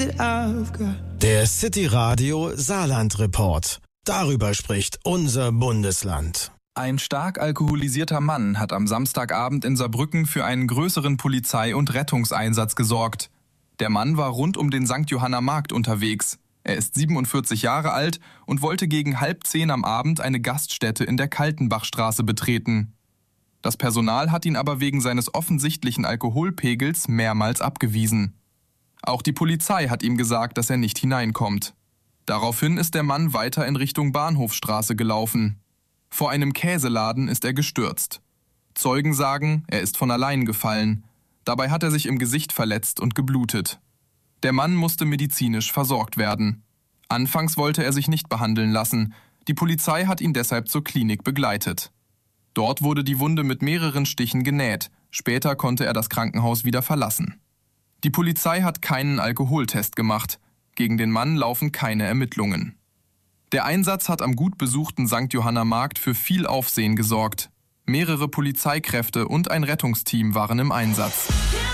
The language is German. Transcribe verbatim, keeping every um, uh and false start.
Der City Radio Saarland Report. Darüber spricht unser Bundesland. Ein stark alkoholisierter Mann hat am Samstagabend in Saarbrücken für einen größeren Polizei- und Rettungseinsatz gesorgt. Der Mann war rund um den Sankt Johanna Markt unterwegs. Er ist siebenundvierzig Jahre alt und wollte gegen halb zehn am Abend eine Gaststätte in der Kaltenbachstraße betreten. Das Personal hat ihn aber wegen seines offensichtlichen Alkoholpegels mehrmals abgewiesen. Auch die Polizei hat ihm gesagt, dass er nicht hineinkommt. Daraufhin ist der Mann weiter in Richtung Bahnhofstraße gelaufen. Vor einem Käseladen ist er gestürzt. Zeugen sagen, er ist von allein gefallen. Dabei hat er sich im Gesicht verletzt und geblutet. Der Mann musste medizinisch versorgt werden. Anfangs wollte er sich nicht behandeln lassen. Die Polizei hat ihn deshalb zur Klinik begleitet. Dort wurde die Wunde mit mehreren Stichen genäht. Später konnte er das Krankenhaus wieder verlassen. Die Polizei hat keinen Alkoholtest gemacht. Gegen den Mann laufen keine Ermittlungen. Der Einsatz hat am gut besuchten Sankt Johanna Markt für viel Aufsehen gesorgt. Mehrere Polizeikräfte und ein Rettungsteam waren im Einsatz.